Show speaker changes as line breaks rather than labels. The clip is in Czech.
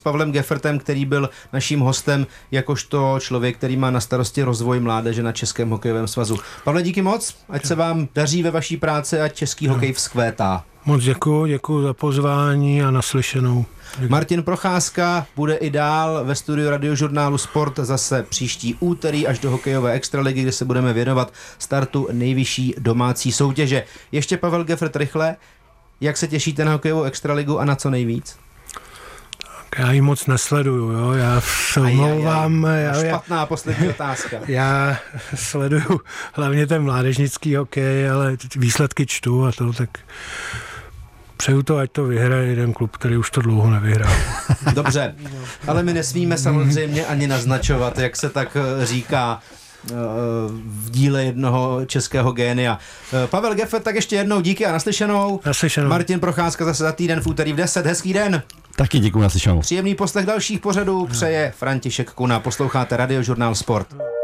Pavlem Geffertem, který byl naším hostem jakožto člověk, který má na starosti rozvoj mládeže na Českém hokejovém svazu. Pavle, díky moc, ať se vám daří ve vaší práci a český hokej vzkvétá.
Moc děkuji za pozvání a naslyšenou.
Martin Procházka bude i dál ve studiu Radiožurnálu Sport zase příští úterý až do hokejové extraligy, kde se budeme věnovat startu nejvyšší domácí soutěže. Ještě Pavel Geffert rychle, jak se těšíte na hokejovou extraligu a na co nejvíc?
Já ji moc nesleduju, jo? Já se omlouvám.
Špatná poslední otázka.
Já sleduju hlavně ten mládežnický hokej, ale výsledky čtu a to, tak přeju to, ať to vyhraje jeden klub, který už to dlouho nevyhrál.
Dobře, ale my nesmíme samozřejmě ani naznačovat, jak se tak říká v díle jednoho českého génia. Pavel Geffert, tak ještě jednou díky a naslyšenou. Martin Procházka zase za týden v úterý v 10. Hezký den.
Taky děkuji, naslyšenou.
Příjemný poslech dalších pořadů přeje František Kuna. Posloucháte Radiožurnál Sport.